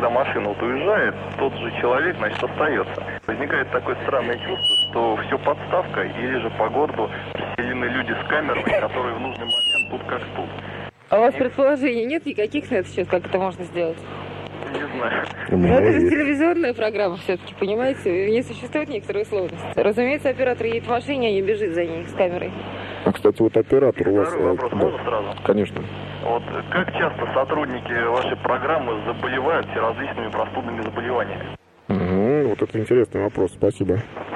когда машина вот уезжает, тот же человек, значит, остается. Возникает такое странное чувство, что все подставка, или же по городу расселены люди с камерами, которые в нужный момент тут как тут. А у вас предположений нет никаких на этот счет, как это можно сделать? Не знаю. Но это же телевизионная программа все-таки, понимаете? В ней существуют некоторые сложности. Разумеется, оператор едет в машине, а не бежит за ней с камерой. А, кстати, вот оператор у вас... Второй вопрос, можно сразу? Конечно. Вот как часто сотрудники вашей программы заболевают всеразличными простудными заболеваниями? Вот это интересный вопрос. Спасибо.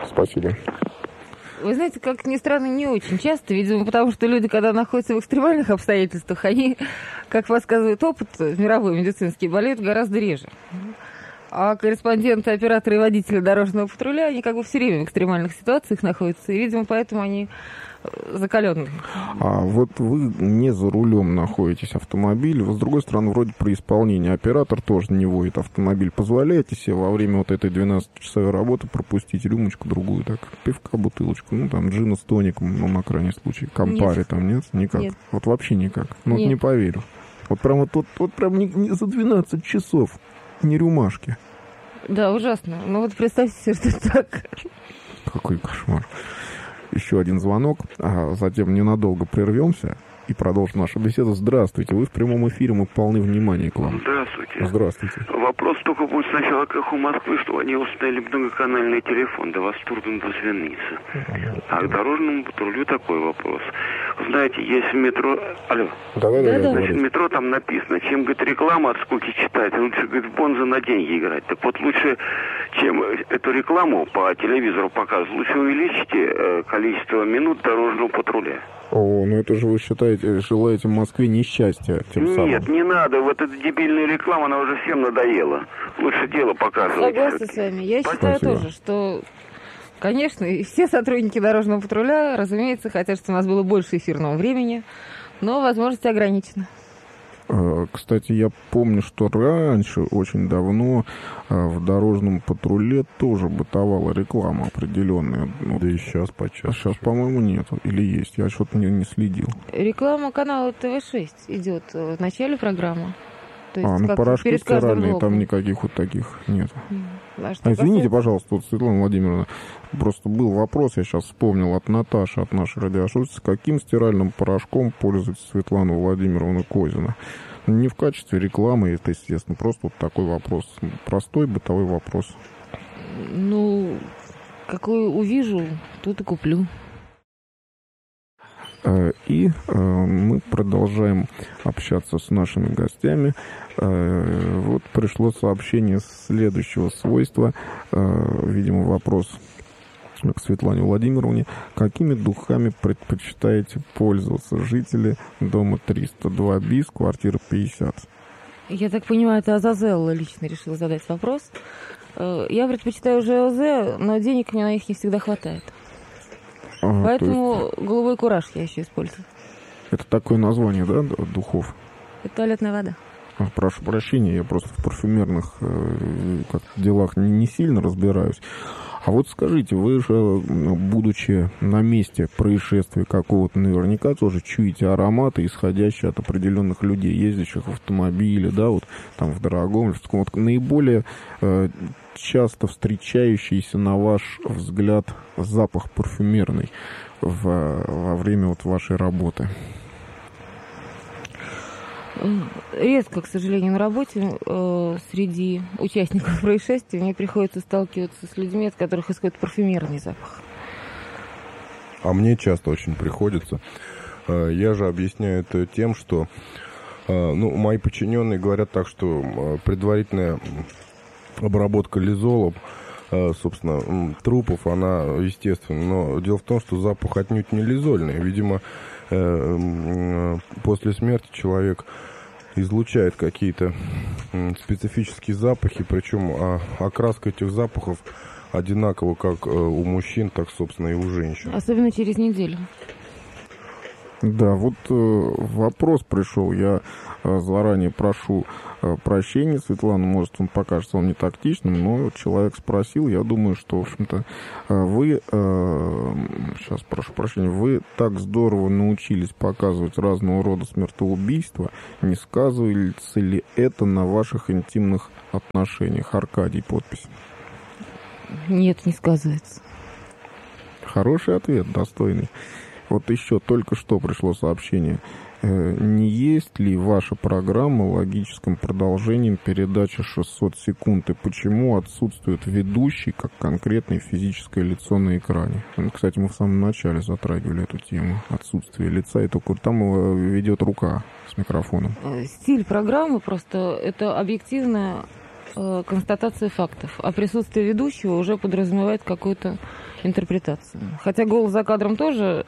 Вы знаете, как ни странно, не очень часто, видимо, потому что люди, когда находятся в экстремальных обстоятельствах, они, как подсказывает опыт мировой медицинский, болеют гораздо реже. А корреспонденты, операторы и водители дорожного патруля, они как бы все время в экстремальных ситуациях находятся, и, видимо, поэтому они закаленные. А вот вы не за рулем находитесь автомобиля, вы, с другой стороны, вроде при исполнении. Оператор тоже не водит автомобиль. Позволяете себе во время вот этой 12-часовой работы пропустить рюмочку-другую, так, пивка, бутылочку, ну, там, джина с тоником, ну, на крайний случай, кампари нет. Там, нет? Никак? Нет. Вот вообще никак? Ну, нет. Вот не поверю. Вот прям вот прям не за 12 часов, не рюмашки. Да, ужасно. Ну вот представьте себе, что это так. Какой кошмар. Еще один звонок, а затем ненадолго прервемся и продолжим нашу беседу. Здравствуйте, вы в прямом эфире, мы полны внимания к вам. Здравствуйте. Здравствуйте. Вопрос только будет сначала, как у Москвы, что они установили многоканальный телефон, до вас трудно дозвониться. А к дорожному патрулю такой вопрос. Знаете, есть в метро... Алло. Да. Значит, в метро там написано, чем, говорит, реклама от скуки читать, лучше, говорит, в бонза на деньги играть. Так вот, лучше, чем эту рекламу по телевизору показывать, лучше увеличите количество минут дорожного патруля. О, ну это же вы считаете, желаете Москве несчастья тем самым. Нет, не надо. Вот эта дебильная реклама, она уже всем надоела. Лучше дело показывать. Согласна с вами. Я считаю Спасибо. тоже, что, конечно, и все сотрудники дорожного патруля, разумеется, хотят, чтобы у нас было больше эфирного времени, но возможности ограничены. Кстати, я помню, что раньше, очень давно, в дорожном патруле тоже бытовала реклама определенная. Да и сейчас подчас. Сейчас, по-моему, нет. Или есть. Я что-то не следил. Реклама канала ТВ-6 идет в начале программы. То есть, Ну как порошки перед каждым стиральные, блоком. там никаких вот таких нет. Что Извините, касается... пожалуйста, вот, Светлана Владимировна, просто был вопрос, я сейчас вспомнил, от Наташи, от нашей радиослушательницы, каким стиральным порошком пользуется Светлана Владимировна Козина? Не в качестве рекламы, это, естественно, просто вот такой вопрос. Простой бытовой вопрос. Ну, какой увижу, тут и куплю. И мы продолжаем общаться с нашими гостями. Вот пришло сообщение следующего свойства. Видимо, вопрос к Светлане Владимировне. Какими духами предпочитаете пользоваться жители дома 302 БИС, квартира 50? Я так понимаю, это Азазелла лично решила задать вопрос. Я предпочитаю ЖЛЗ, но денег мне на них не всегда хватает. Поэтому голубой кураж я еще использую. Это такое название, да, духов? Это туалетная вода. Прошу прощения, я просто в парфюмерных делах не сильно разбираюсь. А вот скажите, вы же, будучи на месте происшествия какого-то, наверняка тоже чуете ароматы, исходящие от определенных людей, ездящих в автомобиле, да, вот там в дорогом, в таком, вот, наиболее часто встречающийся, на ваш взгляд, запах парфюмерный во время вот вашей работы? Редко, к сожалению, на работе среди участников происшествия мне приходится сталкиваться с людьми, от которых исходит парфюмерный запах. А мне часто очень приходится. Я же объясняю это тем, что мои подчиненные говорят так, что предварительная обработка лизолом, собственно, трупов, она естественна. Но дело в том, что запах отнюдь не лизольный. Видимо, после смерти человек излучает какие-то специфические запахи, причем окраска этих запахов одинакова как у мужчин, так, собственно, и у женщин. Особенно через неделю. Да, вот вопрос пришел. Я заранее прошу прощения, Светлана, может, он покажется вам не тактичным, но человек спросил, я думаю, что, в общем-то, вы, сейчас прошу прощения, вы так здорово научились показывать разного рода смертоубийства, не сказывается ли это на ваших интимных отношениях? Аркадий, подпись. Нет, не сказывается. Хороший ответ, достойный. Вот еще только что пришло сообщение. Не есть ли ваша программа логическим продолжением передачи 600 секунд? И почему отсутствует ведущий как конкретное физическое лицо на экране? Кстати, мы в самом начале затрагивали эту тему. Отсутствие лица, и только там ведет рука с микрофоном. Стиль программы просто это объективная констатация фактов. А присутствие ведущего уже подразумевает какую-то интерпретацию. Хотя голос за кадром тоже...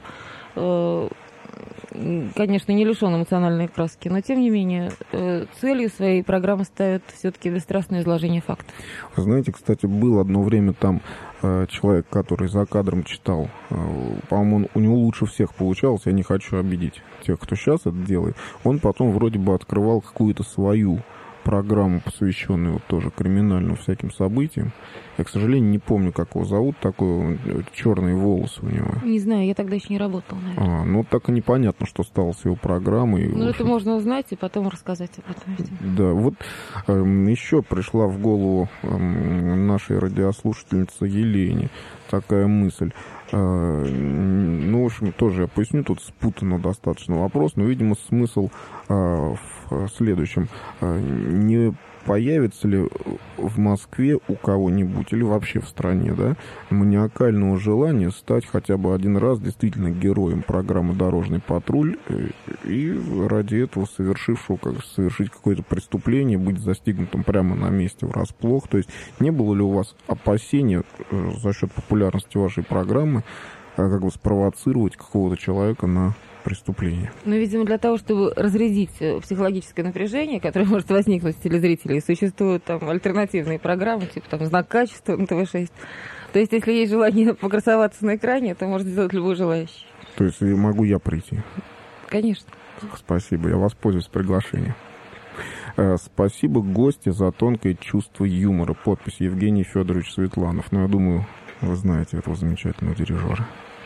конечно, не лишен эмоциональной краски, но, тем не менее, целью своей программы ставят все-таки бесстрастное изложение фактов. Знаете, кстати, был одно время там человек, который за кадром читал. По-моему, у него лучше всех получалось, я не хочу обидеть тех, кто сейчас это делает. Он потом вроде бы открывал какую-то свою программу, посвященную вот тоже криминальным всяким событиям. Я, к сожалению, не помню, как его зовут, такой черные волосы у него. Не знаю, я тогда еще не работала, наверное. Ну, так и непонятно, что стало с его программой. Ну, это можно узнать и потом рассказать об этом. Да, вот еще пришла в голову нашей радиослушательнице Елене такая мысль. Ну, в общем, тоже я поясню, тут спутанно достаточно вопрос, но, видимо, смысл в следующем. Не появится ли в Москве у кого-нибудь или вообще в стране, да, маниакального желания стать хотя бы один раз действительно героем программы «Дорожный патруль» и ради этого совершить какое-то преступление, быть застигнутым прямо на месте врасплох? То есть не было ли у вас опасения за счет популярности вашей программы как бы спровоцировать какого-то человека на преступление? Ну, видимо, для того, чтобы разрядить психологическое напряжение, которое может возникнуть у телезрителей, существуют там альтернативные программы, типа там «Знак качества» на ТВ-6. То есть, если есть желание покрасоваться на экране, это может сделать любой желающий. То есть могу я прийти? Конечно. Спасибо, я воспользуюсь приглашением. Спасибо гости за тонкое чувство юмора. Подпись Евгений Федорович Светланов. Ну, я думаю, вы знаете этого замечательного дирижера.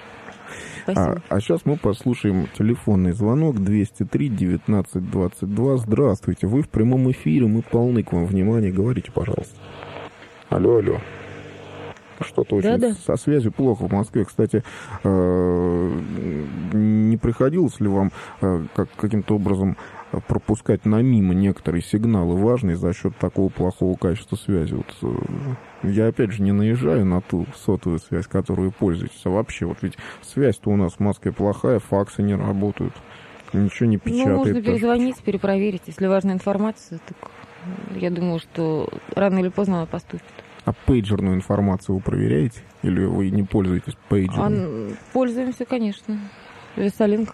А сейчас мы послушаем телефонный звонок 203-19-22. Здравствуйте, вы в прямом эфире, мы полны к вам внимания. Говорите, пожалуйста. Алло. Что-то очень со связью плохо в Москве. Кстати, не приходилось ли вам каким-то образом пропускать мимо некоторые сигналы важные за счет такого плохого качества связи? Вот, я, опять же, не наезжаю на ту сотовую связь, которую вы пользуетесь. А вообще, вот ведь связь-то у нас в Москве плохая, факсы не работают, ничего не печатает. Ну, можно перезвонить, перепроверить. Если важная информация, так я думаю, что рано или поздно она поступит. А пейджерную информацию вы проверяете? Или вы не пользуетесь пейджером? Пользуемся, конечно. Весолинк.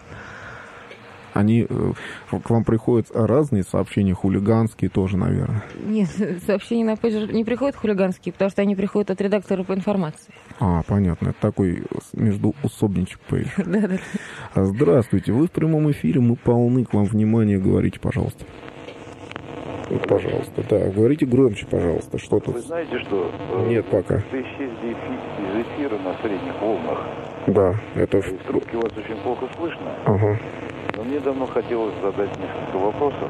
Они к вам приходят разные сообщения, хулиганские тоже, наверное? Нет, сообщения на пейджер не приходят хулиганские, потому что они приходят от редактора по информации. Понятно. Это такой междуусобничек пейджер. Да. Здравствуйте, вы в прямом эфире, мы полны к вам внимания. Говорите, пожалуйста. Пожалуйста, да, говорите громче, пожалуйста, что тут? Вы знаете, что... Нет, пока. Вы исчезли из эфира на средних волнах. Да, это... Из трубки вас очень плохо слышно. Ага. Но мне давно хотелось задать несколько вопросов.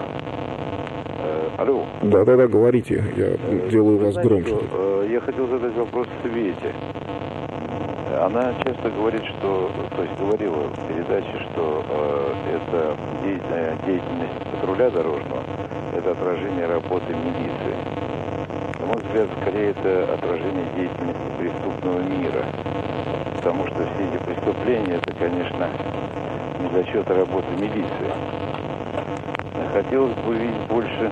Алло. Да, говорите, я делаю вас громче. Я хотел задать вопрос Свете. Она часто говорит, что... То есть говорила в передаче, что это деятельность патруля дорожного. Это отражение работы милиции. На мой взгляд, скорее это отражение деятельности преступного мира. Потому что все эти преступления, это, конечно, не за счет работы милиции. Хотелось бы видеть больше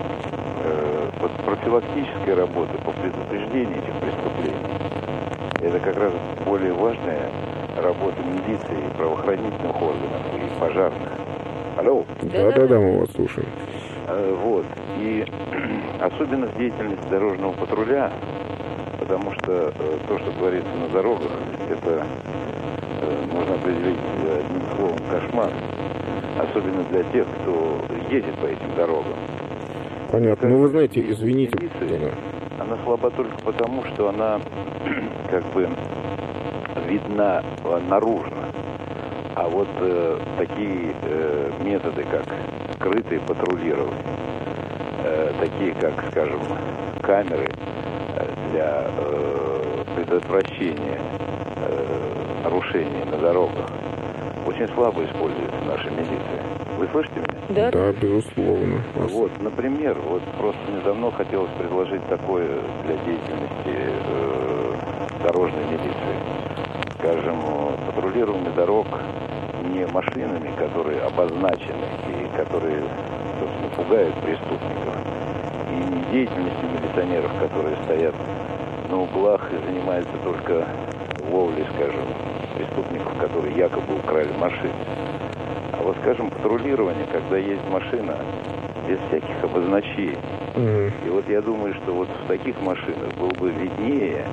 профилактической работы по предупреждению этих преступлений. Это как раз более важная работа милиции, правоохранительных органов и пожарных. Алло? Да, мы вас слушаем. Вот. И особенность деятельности дорожного патруля, потому что то, что творится на дорогах, это можно определить одним словом кошмар. Особенно для тех, кто едет по этим дорогам. Понятно. Ну, вы знаете, извините. Она слаба только потому, что она как бы видна наружно. А вот такие методы, как скрытое патрулирование, такие, как, скажем, камеры для предотвращения нарушений на дорогах, очень слабо используется наша милиция. Вы слышите меня? Да, безусловно. Вот, например, вот просто мне давно хотелось предложить такое для деятельности дорожной милиции. Скажем, патрулирование дорог не машинами, которые обозначены и которые, собственно, пугают преступников, и не деятельностью милиционеров, которые стоят на углах и занимаются только ловлей, скажем, преступников, которые якобы украли машины. А вот, скажем, патрулирование, когда есть машина без всяких обозначений. И вот я думаю, что вот в таких машинах было бы виднее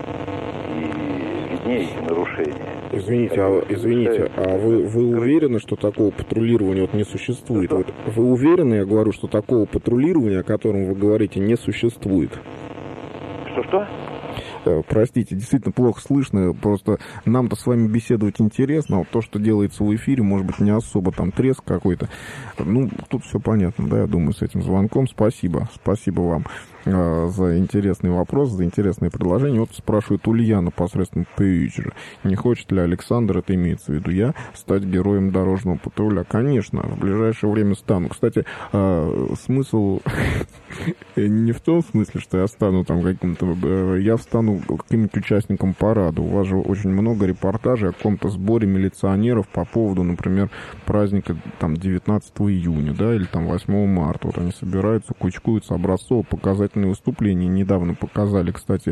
эти нарушения. Извините, а вы уверены, что такого патрулирования вот не существует? Вот вы уверены, я говорю, что такого патрулирования, о котором вы говорите, не существует? Что? Простите, действительно плохо слышно, просто нам-то с вами беседовать интересно, а вот то, что делается в эфире, может быть, не особо там треск какой-то. Ну, тут все понятно, да, я думаю, с этим звонком. Спасибо вам за интересный вопрос, за интересное предложение. Вот спрашивает Ульяна посредством пейджера. Не хочет ли Александр, это имеется в виду я, стать героем дорожного патруля? Конечно, в ближайшее время стану. Кстати, смысл не в том смысле, что я стану там каким-то... Я стану каким-нибудь участником парада. У вас же очень много репортажей о каком-то сборе милиционеров по поводу, например, праздника там 19 июня, да, или там 8 марта. Вот они собираются, кучкуются, образцово-показательные выступления. Недавно показали, кстати,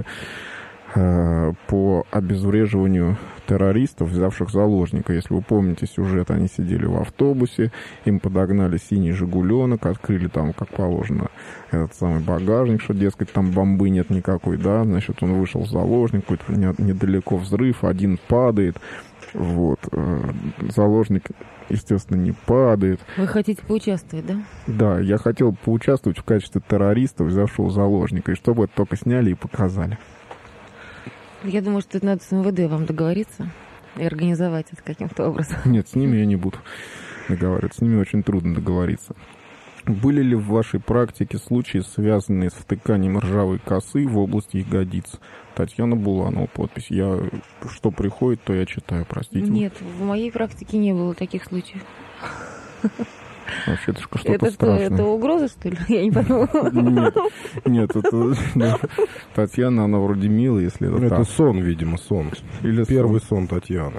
по обезвреживанию террористов, взявших заложника. Если вы помните сюжет, они сидели в автобусе, им подогнали синий «Жигуленок», открыли там, как положено, этот самый багажник, что, дескать, там бомбы нет никакой, да, значит, он вышел заложник, какой-то недалеко взрыв, один падает, вот, заложник, естественно, не падает. Вы хотите поучаствовать, да? Да, я хотел поучаствовать в качестве террориста, взявшего заложника, и чтобы это только сняли и показали. Я думаю, что это надо с МВД вам договориться и организовать это каким-то образом. Нет, с ними я не буду договариваться. С ними очень трудно договориться. Были ли в вашей практике случаи, связанные с втыканием ржавой косы в области ягодиц? Татьяна Буланова, подпись. Что приходит, то я читаю, простите. Нет, в моей практике не было таких случаев. Вообще, это что-то страшное. Это угроза, что ли? Я не поняла. Нет, это Татьяна, она вроде милая, если это так. Это сон, видимо, сон. Или первый сон Татьяны.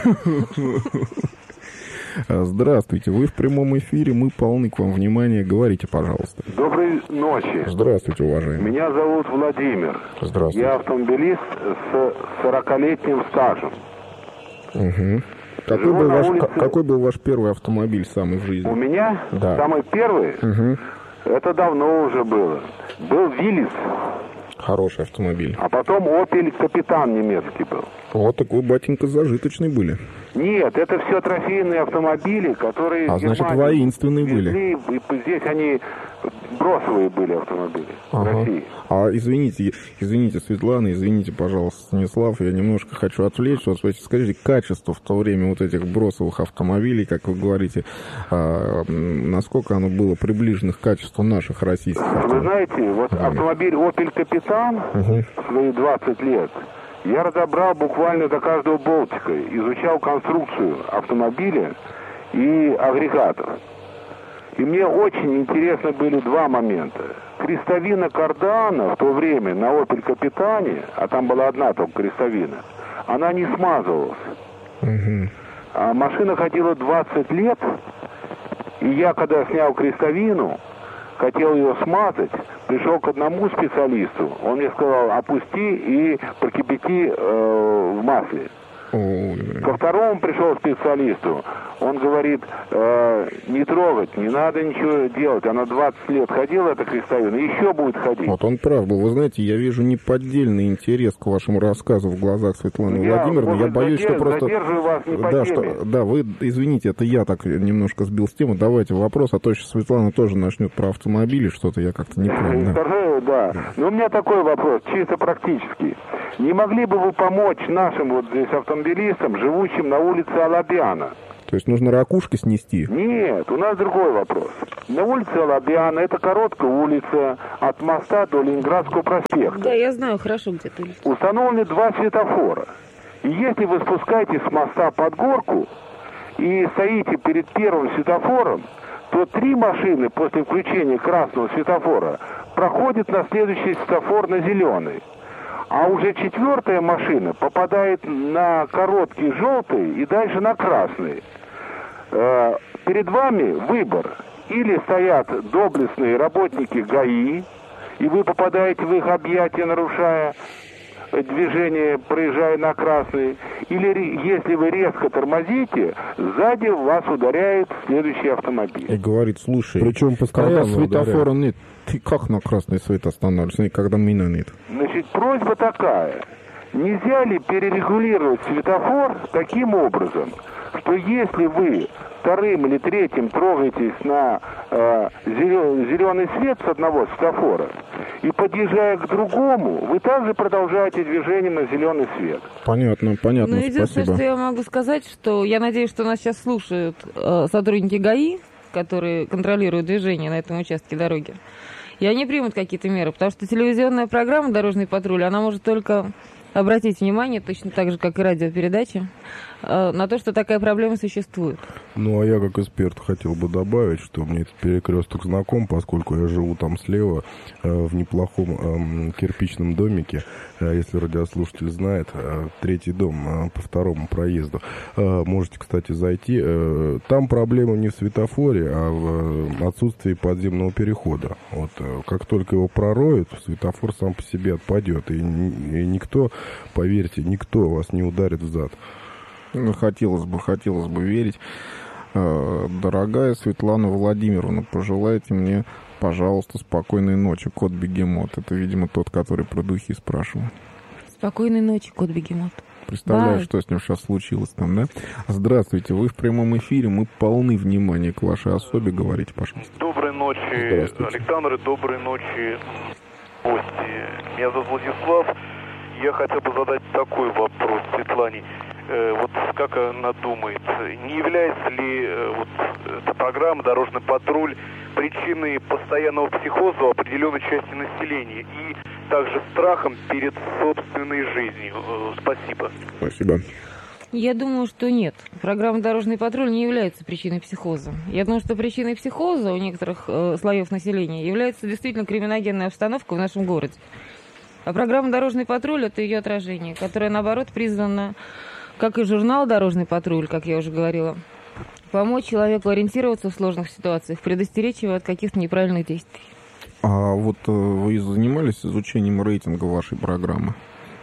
Здравствуйте, вы в прямом эфире, мы полны к вам внимания. Говорите, пожалуйста. Доброй ночи. Здравствуйте, уважаемый. Меня зовут Владимир. Здравствуйте. Я автомобилист с 40-летним стажем. Угу. Какой был ваш первый автомобиль самый в жизни? У меня? Да. Самый первый? Угу. Это давно уже было. Был Виллис. Хороший автомобиль. А потом Opel Капитан немецкий был. Вот так вы, батенька, зажиточный были. Нет, это все трофейные автомобили, которые... значит, воинственные были. И здесь они бросовые были автомобили в России. Извините, Светлана, извините, пожалуйста, Станислав, я немножко хочу отвлечь вас. Скажите, качество в то время вот этих бросовых автомобилей, как вы говорите, насколько оно было приближено к качеству наших российских автомобилей? Вы знаете, вот автомобиль Opel Капитан в свои 20 лет я разобрал буквально до каждого болтика, изучал конструкцию автомобиля и агрегатов. И мне очень интересны были два момента. Крестовина кардана в то время на Opel Капитане, а там была одна только крестовина, она не смазывалась. А машина ходила 20 лет, и я, когда снял крестовину, хотел ее смазать, пришел к одному специалисту, он мне сказал, опусти и прокипяти в масле. Ко второму пришел специалисту, Он говорит, не трогать, не надо ничего делать. Она 20 лет ходила, эта крестовина, и еще будет ходить. Вот он прав был. Вы знаете, я вижу неподдельный интерес к вашему рассказу в глазах Светланы Владимировны. Я боюсь, что просто... Вас не по теме. Да, вы, извините, это я так немножко сбил с темы. Давайте вопрос, а то сейчас Светлана тоже начнет про автомобили что-то, я как-то не понял. Да. Но у меня такой вопрос, чисто практический. Не могли бы вы помочь нашим вот здесь автомобилистам, живущим на улице Алабьяна? То есть нужно ракушки снести? Нет, у нас другой вопрос. На улице Алабьяна, это короткая улица от моста до Ленинградского проспекта. Да, я знаю хорошо, где ты. Установлены 2 светофора. И если вы спускаетесь с моста под горку и стоите перед первым светофором, то 3 машины после включения красного светофора проходят на следующий светофор на зеленый. А уже 4-я машина попадает на короткий желтый и дальше на красный. Перед вами выбор. Или стоят доблестные работники ГАИ, и вы попадаете в их объятия, нарушая движение, проезжая на красный. Или если вы резко тормозите, сзади вас ударяет следующий автомобиль. И говорит, слушай, причем когда светофора нет, ты как на красный свет останавливаешься, когда меня нет? Значит, просьба такая. Нельзя ли перерегулировать светофор таким образом, что если вы вторым или третьим трогаетесь на зеленый свет с одного светофора, и подъезжая к другому, вы также продолжаете движение на зеленый свет. Понятно, Ну, единственное, спасибо. что я могу сказать, что я надеюсь, что нас сейчас слушают сотрудники ГАИ, которые контролируют движение на этом участке дороги, и они примут какие-то меры, потому что телевизионная программа «Дорожный патруль», она может только обратить внимание, точно так же, как и радиопередачи, на то, что такая проблема существует. Ну, а я как эксперт хотел бы добавить, что мне этот перекресток знаком, поскольку я живу там слева, в неплохом кирпичном домике, если радиослушатель знает, 3-й дом по 2-му проезду. Можете, кстати, зайти. Там проблема не в светофоре, а в отсутствии подземного перехода. Вот, как только его пророют, светофор сам по себе отпадет, и никто, поверьте, никто вас не ударит в зад. Ну, хотелось бы верить. Дорогая Светлана Владимировна, пожелайте мне, пожалуйста, спокойной ночи, кот Бегемот. Это, видимо, тот, который про духи спрашивал. Спокойной ночи, кот Бегемот. Представляю, что с ним сейчас случилось там, да? Здравствуйте, вы в прямом эфире, мы полны внимания к вашей особе, говорите, пожалуйста. Доброй ночи, Александр, и доброй ночи, гости. Меня зовут Владислав. Я хотел бы задать такой вопрос Светлане. Вот как она думает, не является ли вот эта программа «Дорожный патруль» причиной постоянного психоза у определенной части населения и также страхом перед собственной жизнью? Спасибо. Спасибо. Я думаю, что нет. Программа «Дорожный патруль» не является причиной психоза. Я думаю, что причиной психоза у некоторых слоев населения является действительно криминогенная обстановка в нашем городе. А программа «Дорожный патруль» — это ее отражение, которое, наоборот, призвано, как и журнал «Дорожный патруль», как я уже говорила, помочь человеку ориентироваться в сложных ситуациях, предостеречь его от каких-то неправильных действий. А вот вы занимались изучением рейтинга вашей программы?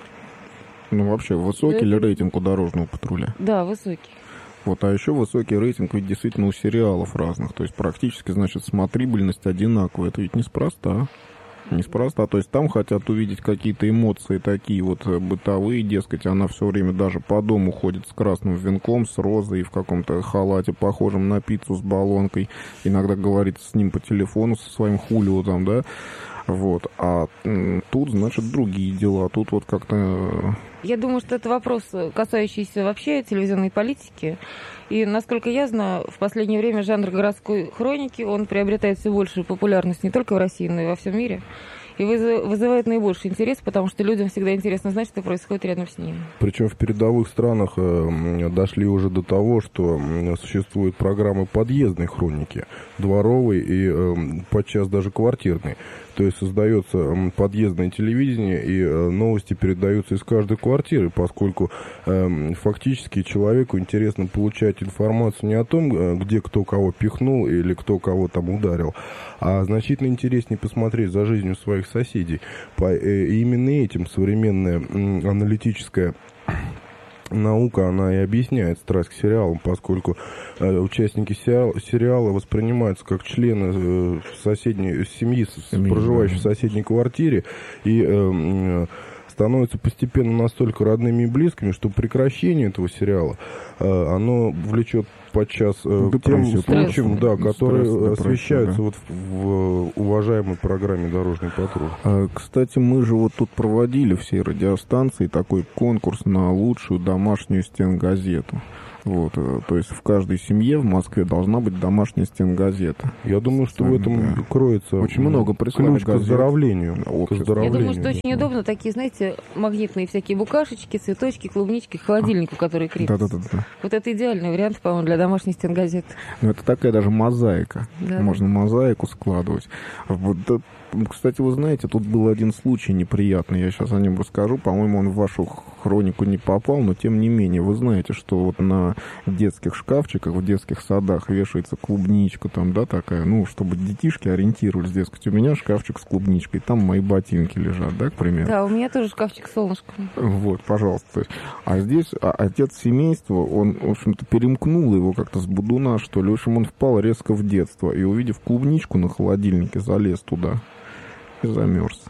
Ну, вообще, высокий ли рейтинг у дорожного патруля? Да, высокий. Вот, а еще высокий рейтинг ведь действительно у сериалов разных. То есть практически, значит, смотрибельность одинаковая. Это ведь неспроста. Неспроста. То есть там хотят увидеть какие-то эмоции такие вот бытовые, дескать, она все время даже по дому ходит с красным венком, с розой, в каком-то халате, похожем на пиццу с баллонкой. Иногда говорит с ним по телефону, со своим хулио там, да. Вот. А тут, значит, другие дела. Тут вот как-то... Я думаю, что это вопрос, касающийся вообще телевизионной политики. И, насколько я знаю, в последнее время жанр городской хроники, он приобретает все большую популярность не только в России, но и во всем мире. И вызывает наибольший интерес, потому что людям всегда интересно знать, что происходит рядом с ними. Причем в передовых странах дошли уже до того, что существуют программы подъездной хроники, дворовой и подчас даже квартирной. То есть создается подъездное телевидение, и новости передаются из каждой квартиры, поскольку фактически человеку интересно получать информацию не о том, где кто кого пихнул или кто кого там ударил, а значительно интереснее посмотреть за жизнью своих соседей. И именно этим современная аналитическая наука, она и объясняет страсть к сериалам, поскольку участники сериала воспринимаются как члены соседней семьи, проживающей в соседней квартире, и становятся постепенно настолько родными и близкими, что прекращение этого сериала, оно влечет подчас к тем случаям, да, которые освещаются вот в уважаемой программе «Дорожный патруль». Кстати, мы же вот тут проводили всей радиостанции такой конкурс на лучшую домашнюю стенгазету. Вот, то есть в каждой семье в Москве должна быть домашняя стенгазета. Я думаю, что в этом кроется очень много ключ к оздоровлению. Я думаю, что очень удобно такие, знаете, магнитные всякие букашечки, цветочки, клубнички к холодильнику, которые крепятся. Да. Вот это идеальный вариант, по-моему, для домашней стенгазеты. Ну, это такая даже мозаика. Да. Можно мозаику складывать. Вот, кстати, вы знаете, тут был один случай неприятный, я сейчас о нем расскажу. По-моему, он в вашу хронику не попал, но тем не менее, вы знаете, что вот на детских шкафчиках, в детских садах вешается клубничка там, да, такая, ну, чтобы детишки ориентировались, дескать, у меня шкафчик с клубничкой, там мои ботинки лежат, да, к примеру? Да, у меня тоже шкафчик с солнышком. Вот, пожалуйста. А здесь отец семейства, он, в общем-то, перемкнул его как-то с будуна, что ли. В общем, он впал резко в детство и, увидев клубничку на холодильнике, залез туда и замерз.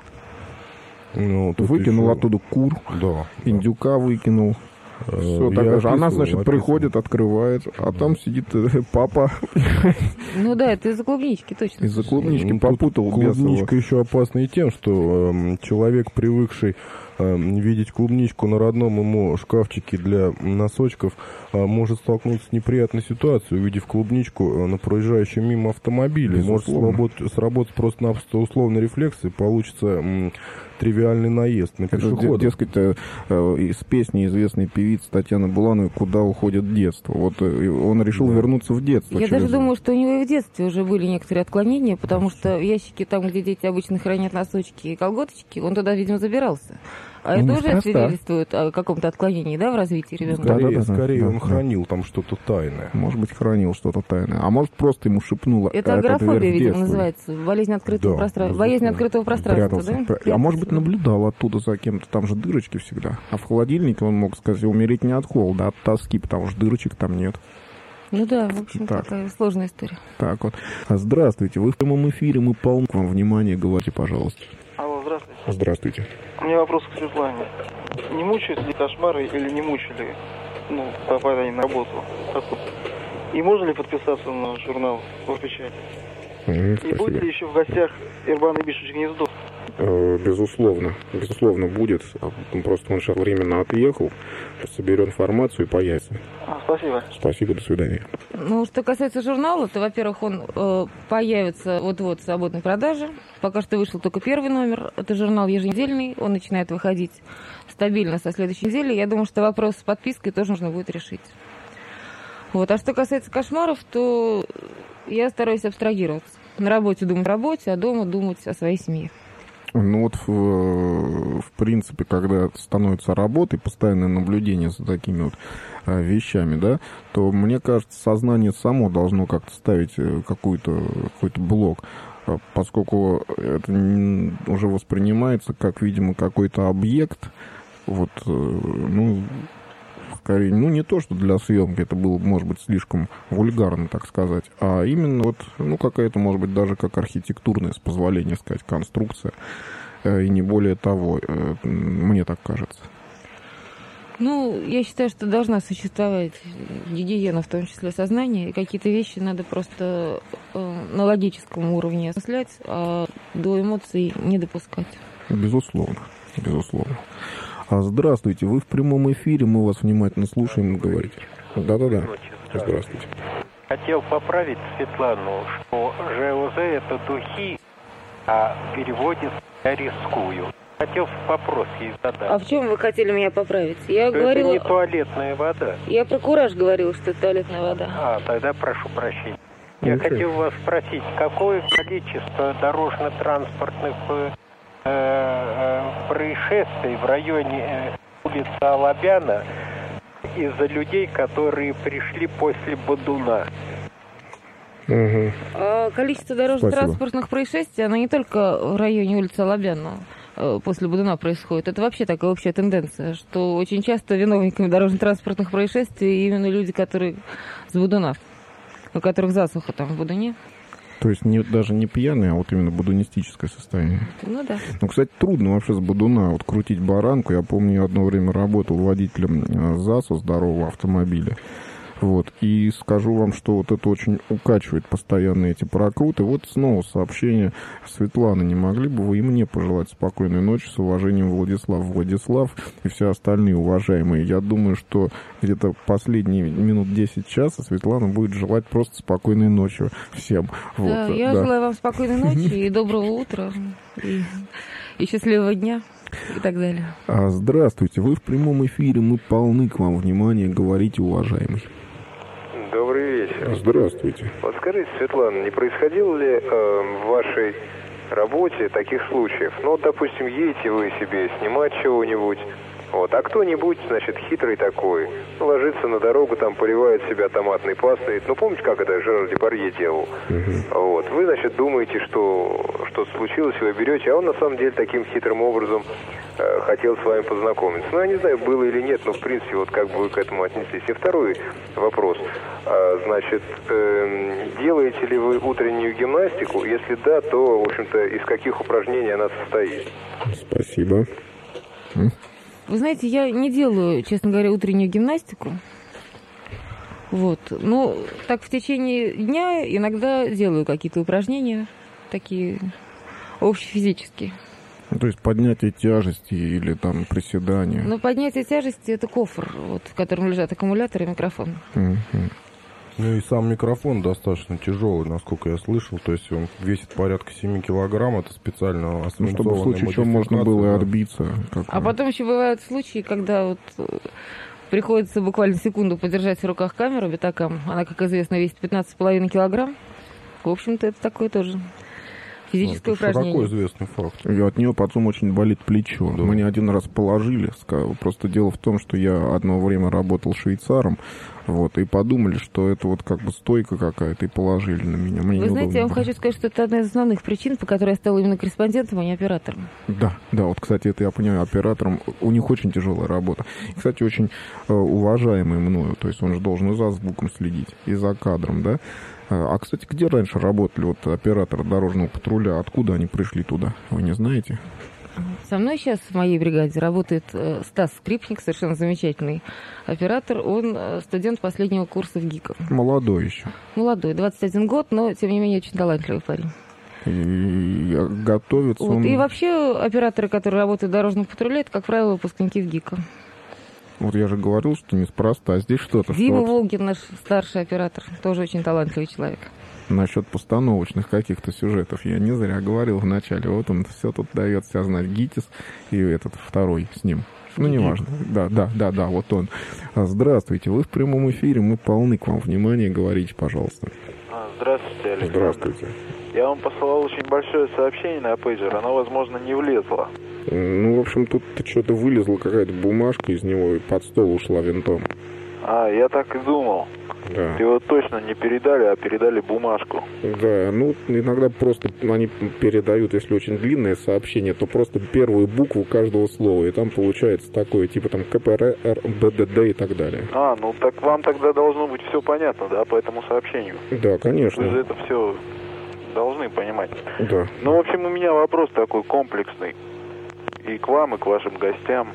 Ну, выкинул еще... оттуда кур, да, индюка выкинул. Все, такая же. Она, значит, приходит, открывает, а там сидит папа. Ну да, это из-за клубнички, точно. Из-за клубнички попутал. Клубничка еще опасна и тем, что человек, привыкший видеть клубничку на родном ему шкафчике для носочков, может столкнуться с неприятной ситуацией, увидев клубничку на проезжающем мимо автомобиле. Может сработать просто-напросто условный рефлекс, и получится тривиальный наезд на пешехода. Дескать, из песни известной певицы Татьяны Булановой «Куда уходит детство». Вот он решил вернуться в детство. Я даже думаю, что у него и в детстве уже были некоторые отклонения, потому что в ящике, там, где дети обычно хранят носочки и колготочки, он туда, видимо, забирался. А это уже свидетельствует о каком-то отклонении, да, в развитии ребенка? Скорее он хранил там что-то тайное. Может быть, хранил что-то тайное. А может, просто ему шепнуло. Это агорафобия, видимо, называется. Болезнь открытого пространства. Боязнь открытого пространства, да? А может быть, наблюдал оттуда за кем-то. Там же дырочки всегда. А в холодильнике он мог, сказать, умереть не от холода, а от тоски, потому что дырочек там нет. Ну да, в общем, такая сложная история. Так вот. Здравствуйте, вы в прямом эфире, мы полны к вам внимания, говорите, пожалуйста. Алло, здравствуйте. Здравствуйте. У меня вопрос к Светлане. Не мучают ли кошмары или не мучили, попадание на работу? И можно ли подписаться на журнал «Печать»? И будет ли еще в гостях Ирбан Ибишевич Гнездо? Безусловно будет. Просто он сейчас временно отъехал, соберет информацию и появится. Спасибо. Спасибо, до свидания. Ну, что касается журнала, то, во-первых, он появится вот-вот в свободной продаже. Пока что вышел только первый номер. Это журнал еженедельный, он начинает выходить стабильно со следующей недели. Я думаю, что вопрос с подпиской тоже нужно будет решить. Вот. А что касается кошмаров, то я стараюсь абстрагироваться. На работе думать о работе, а дома думать о своей семье. Ну вот, в принципе, когда становится работой, постоянное наблюдение за такими вот вещами, да, то, мне кажется, сознание само должно как-то ставить какой-то блок, поскольку это уже воспринимается как, видимо, какой-то объект, вот, скорее, не то, что для съемки, это было, может быть, слишком вульгарно, так сказать, а именно вот, какая-то, может быть, даже как архитектурная, с позволения сказать, конструкция, и не более того, мне так кажется. Я считаю, что должна существовать гигиена, в том числе сознания, и какие-то вещи надо просто на логическом уровне осмыслять, а до эмоций не допускать. Безусловно. Здравствуйте, вы в прямом эфире, мы вас внимательно слушаем, говорите. Да-да-да. Здравствуйте. Хотел поправить Светлану, что ЖОЗ это духи, а в переводе я рискую. Хотел вопрос ей задать. А в чем вы хотели меня поправить? Я что говорила... это не туалетная вода. Я про кураж говорила, что это туалетная вода. Тогда прошу прощения. Я хотел вас спросить, какое количество дорожно-транспортных происшествий в районе улицы Алабяна из-за людей, которые пришли после Бодуна? Количество дорожно-транспортных происшествий, оно не только в районе улицы Алабяна. после Бодуна происходит. Это вообще такая общая тенденция, что очень часто виновниками дорожно-транспортных происшествий именно люди, которые с Бодуна, у которых засуха там в Бодуне. То есть даже не пьяные, а вот именно бодунистическое состояние. Ну да. Ну, кстати, трудно вообще с Бодуна вот крутить баранку. Я помню, я одно время работал водителем ЗАЗа, здорового автомобиля. Вот. И скажу вам, что вот это очень укачивает постоянно эти прокруты. Вот снова сообщение. Светлана, не могли бы вы и мне пожелать спокойной ночи? С уважением, Владислав и все остальные уважаемые. Я думаю, что где-то последние минут 10 часа Светлана будет желать просто спокойной ночи всем. Вот, да, я желаю вам спокойной ночи и доброго утра, и счастливого дня. И так далее. Здравствуйте, вы в прямом эфире, мы полны к вам внимания, говорите, уважаемый. Добрый вечер. Здравствуйте. Вот скажите, Светлана, не происходило ли в вашей работе таких случаев? Ну, вот, допустим, едете вы себе снимать чего-нибудь, вот, а кто-нибудь, значит, хитрый такой, ложится на дорогу, там, поливает себя томатной пастой. Ну, помните, как это Жерар Депардье делал? Вот. Вы, значит, думаете, что что-то случилось, вы берете, а он, на самом деле, таким хитрым образом хотел с вами познакомиться. Ну, я не знаю, было или нет, но, в принципе, вот как бы вы к этому отнеслись. И второй вопрос. Значит, делаете ли вы утреннюю гимнастику? Если да, то, в общем-то, из каких упражнений она состоит? Спасибо. Вы знаете, я не делаю, честно говоря, утреннюю гимнастику. Вот. Но так в течение дня иногда делаю какие-то упражнения, такие общефизические. Ну, то есть поднятие тяжести или там приседания? Ну, поднятие тяжести – это кофр, вот, в котором лежат аккумулятор и микрофон. Ну и сам микрофон достаточно тяжелый, насколько я слышал. То есть он весит порядка 7 килограмм. Это специально освинцованная чтобы в случае чего можно было и отбиться. А потом еще бывают случаи, когда вот приходится буквально секунду подержать в руках камеру битакам. Она, как известно, весит 15,5 килограмм. В общем-то, это такое тоже физическое упражнение. Широко известный факт. И от нее потом очень болит плечо. Да. Мы не один раз положили. Просто дело в том, что я одно время работал швейцаром. Вот, и подумали, что это вот как бы стойка какая-то, и положили на меня. Мне Вы знаете, я вам хочу сказать, что это одна из основных причин, по которой я стала именно корреспондентом, а не оператором. Да, вот, кстати, это я понимаю, оператором, у них очень тяжелая работа. И, кстати, очень уважаемый мною, то есть он же должен и за звуком следить, и за кадром, да. А, кстати, где раньше работали вот операторы дорожного патруля, откуда они пришли туда, вы не знаете? Со мной сейчас в моей бригаде работает Стас Скрипник, совершенно замечательный оператор. Он студент последнего курса в ГИКах. Молодой еще. Молодой, 21 год, но, тем не менее, очень талантливый парень. И готовится вот. он... И вообще операторы, которые работают в дорожном патруле, это, как правило, выпускники в ГИКа. Вот я же говорил, что неспроста, а здесь что-то... Дима Волгин, наш старший оператор, тоже очень талантливый человек. Насчет постановочных каких-то сюжетов я не зря говорил вначале. Вот он все тут дает себя знать. ГИТИС и этот второй с ним. Ну, неважно. Да, вот он. Здравствуйте, вы в прямом эфире, мы полны к вам внимания. Говорите, пожалуйста. Здравствуйте, Александр. Здравствуйте. Я вам посылал очень большое сообщение на пейджер, оно, возможно, не влезло. Ну, в общем, тут что-то вылезла какая-то бумажка из него и под стол ушла винтом. Я так и думал. Да. Его точно не передали, а передали бумажку. Да, ну, иногда просто они передают, если очень длинное сообщение, то просто первую букву каждого слова, и там получается такое, типа там КПР, БДД и так далее. Ну так вам тогда должно быть все понятно, да, по этому сообщению? Да, конечно. Вы же это все должны понимать. Да. Ну, в общем, у меня вопрос такой комплексный. И к вам, и к вашим гостям.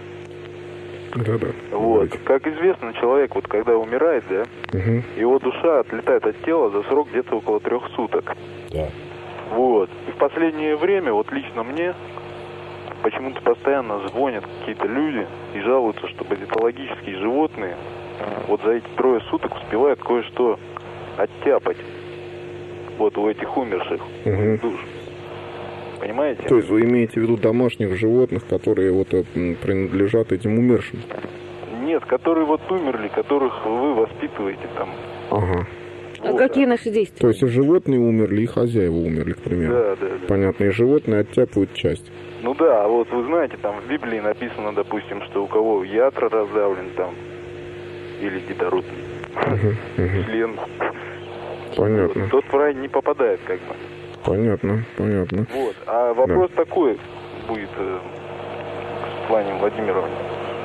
Да. Вот. Как известно, человек, вот когда умирает, да, его душа отлетает от тела за срок где-то около 3 суток. Да. Вот. И в последнее время, вот лично мне, почему-то постоянно звонят какие-то люди и жалуются, что патологические животные вот за эти 3 суток успевают кое-что оттяпать. Вот у этих умерших душ. Понимаете? То есть вы имеете в виду домашних животных, которые вот принадлежат этим умершим? Нет, которые вот умерли, которых вы воспитываете там. Ага. Вот. А какие наши действия? То есть и животные умерли, и хозяева умерли, к примеру. Да. Понятно, и животные оттяпают часть. Ну да, а вот вы знаете, там в Библии написано, допустим, что у кого ятра раздавлен там, или детородный член, Понятно. тот в рай не попадает, как бы. Понятно. Вот. А вопрос такой. будет к Светлане Владимировне.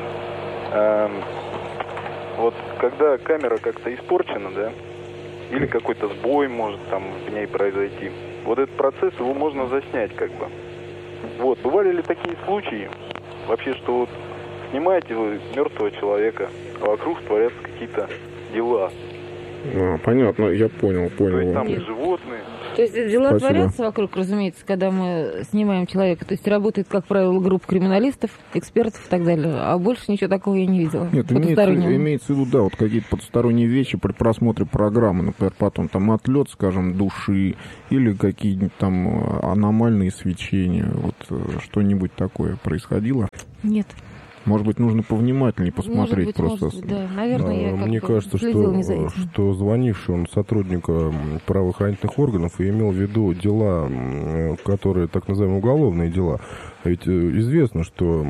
Вот когда камера как-то испорчена, да, или какой-то сбой может там в ней произойти, вот этот процесс, его можно заснять как бы. Вот, бывали ли такие случаи вообще, что вот снимаете вы мертвого человека, а вокруг творятся какие-то дела? Понятно, я понял. То есть там и животные. То есть дела Спасибо. творятся вокруг, разумеется, когда мы снимаем человека. То есть работает, как правило, группа криминалистов, экспертов и так далее. А больше ничего такого я не видела. Нет, имеется в виду, да, вот какие-то потусторонние вещи при просмотре программы, например, потом там отлет, скажем, души или какие-нибудь там аномальные свечения. Вот что-нибудь такое происходило? Нет. Может быть, нужно повнимательнее посмотреть просто. Да, наверное, мне кажется, что звонивший он сотрудник правоохранительных органов и имел в виду дела, которые так называемые уголовные дела. Ведь известно, что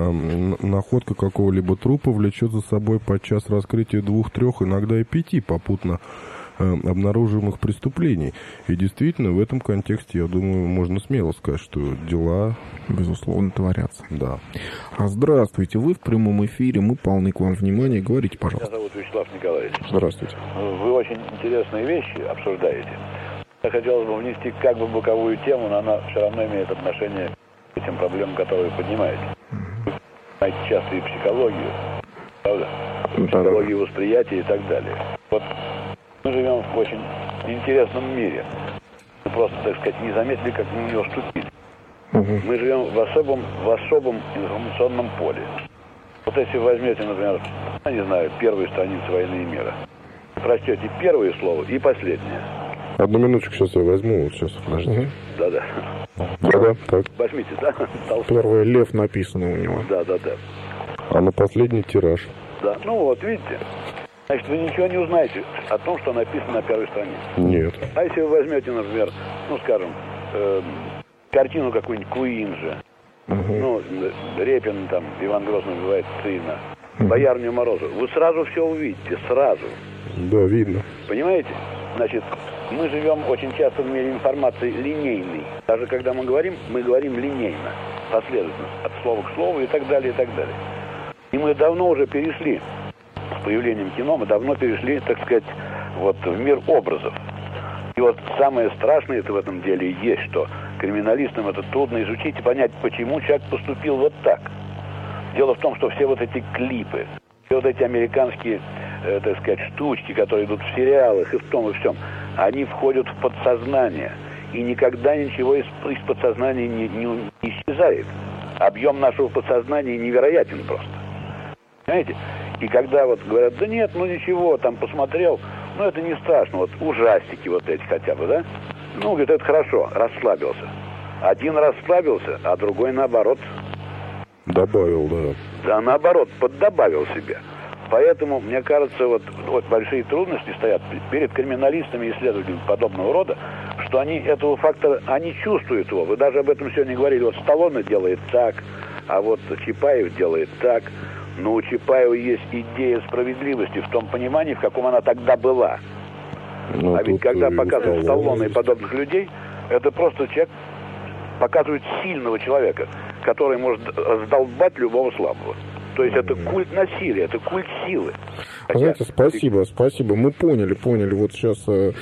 находка какого-либо трупа влечет за собой подчас раскрытие 2-3, иногда и 5 попутно обнаруживаемых преступлений. И действительно, в этом контексте, я думаю, можно смело сказать, что дела, безусловно, творятся. Да. Здравствуйте, вы в прямом эфире, мы полны к вам внимания. Говорите, пожалуйста. Меня зовут Вячеслав Николаевич. Здравствуйте. Вы очень интересные вещи обсуждаете. Я хотел бы внести как бы боковую тему, но она все равно имеет отношение к этим проблемам, которые вы поднимаете. Вы знаете часто и психологию, правда? Психологию восприятия и так далее. Вот мы живем в очень интересном мире. Мы просто, так сказать, не заметили, как мы в него вступили. Мы живем в особом информационном поле. Вот если вы возьмете, например, я не знаю, первую страницу «Войны и мира», прочтете первое слово и последнее. Одну минуточку сейчас я возьму, вот сейчас, подожди. Да-да. Да, так. Возьмите, да? Первое «Лев» написано у него. Да-да-да. А на последний тираж. Да, ну вот, видите. Значит, вы ничего не узнаете о том, что написано на первой странице. Нет. А если вы возьмете, например, ну, скажем, картину какую-нибудь Куинджи, ну, Репин, там, Иван Грозный убивает сына, Боярню Морозову, вы сразу все увидите, сразу. Да, видно. Понимаете? Значит, мы живем очень часто в мире информации линейной. Даже когда мы говорим линейно, последовательно, от слова к слову и так далее, и так далее. И мы давно уже перешли, с появлением кино, мы давно перешли, так сказать, вот в мир образов. И вот самое страшное это в этом деле и есть, что криминалистам это трудно изучить и понять, почему человек поступил вот так. Дело в том, что все вот эти клипы, все вот эти американские, так сказать, штучки, которые идут в сериалах и в том и всем, они входят в подсознание. И никогда ничего из подсознания не исчезает. Объем нашего подсознания невероятен просто. Понимаете? И когда вот говорят, да нет, ну ничего, там посмотрел, ну это не страшно, вот ужастики вот эти хотя бы, да? Ну, говорит, это хорошо, расслабился. Один расслабился, а другой наоборот. Добавил, да. Да, наоборот, поддобавил себе. Поэтому, мне кажется, вот большие трудности стоят перед криминалистами и исследователями подобного рода, что они этого фактора, они чувствуют его. Вы даже об этом сегодня говорили, вот Сталлоне делает так, а вот Чапаев делает так. Но у Чапаева есть идея справедливости в том понимании, в каком она тогда была. Ну, а ведь когда показывают Сталлоне и подобных людей, это просто человек показывает сильного человека, который может раздолбать любого слабого. То есть это культ насилия, это культ силы. Знаете, спасибо. Мы поняли. Вот сейчас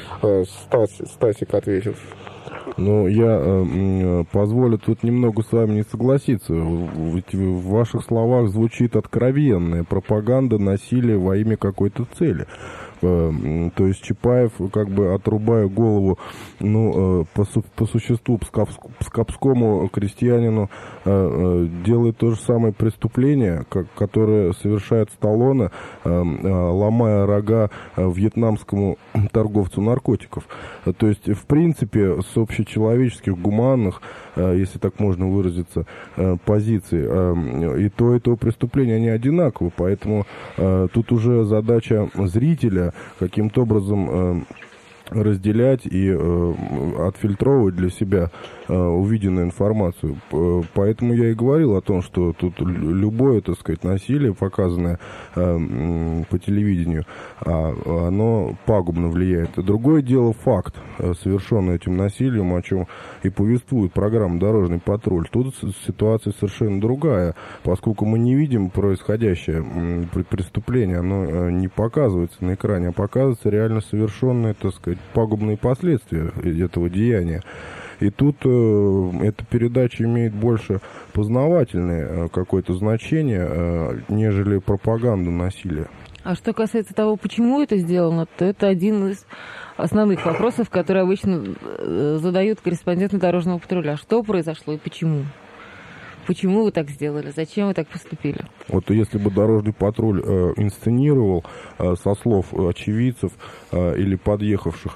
Стасик ответит. Ну, я позволю тут немного с вами не согласиться. Ведь в ваших словах звучит откровенная пропаганда насилия во имя какой-то цели. То есть Чапаев, как бы отрубая голову, ну, по существу пскапскому крестьянину, делает то же самое преступление, которое совершает Сталлоне, ломая рога вьетнамскому торговцу наркотиков. То есть, в принципе, с общечеловеческих, гуманных, если так можно выразиться, позиций, и то преступление, они одинаковы. Поэтому тут уже задача зрителя каким-то образом разделять и отфильтровывать для себя увиденную информацию. Поэтому я и говорил о том, что тут любое, так сказать, насилие, показанное по телевидению, оно пагубно влияет. Другое дело факт, совершенный этим насилием, о чем и повествует программа «Дорожный патруль». Тут ситуация совершенно другая, поскольку мы не видим происходящее преступление, оно не показывается на экране, а показывается реально совершенные, так сказать, пагубные последствия этого деяния. И тут эта передача имеет больше познавательное какое-то значение, нежели пропаганда насилия. А что касается того, почему это сделано, то это один из основных вопросов, которые обычно задают корреспонденты дорожного патруля. Что произошло и почему? Почему вы так сделали? Зачем вы так поступили? Вот если бы дорожный патруль инсценировал со слов очевидцев или подъехавших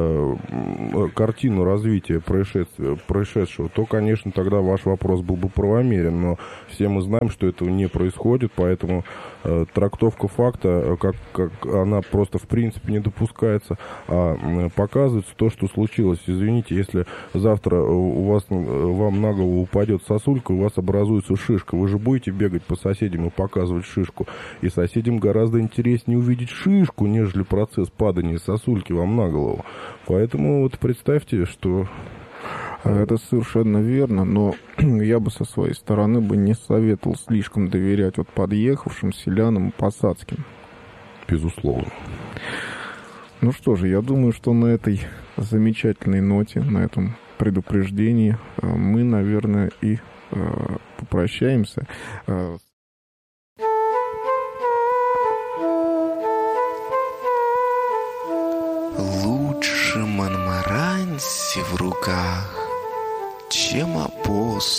картину развития происшедшего, то, конечно, тогда ваш вопрос был бы правомерен. Но все мы знаем, что этого не происходит, поэтому трактовка факта, как она просто в принципе не допускается, а показывается то, что случилось. Извините, если завтра вам на голову упадет сосулька, у вас образуется шишка, вы же будете бегать по соседям и показывать шишку. И соседям гораздо интереснее увидеть шишку, нежели процесс падания сосульки вам на голову. Поэтому вот представьте, что... Это совершенно верно, но я бы со своей стороны бы не советовал слишком доверять вот подъехавшим селянам и посадским. Безусловно. Ну что же, я думаю, что на этой замечательной ноте, на этом предупреждении мы, наверное, и попрощаемся. Лучше Монмаранси в руках, чем обоз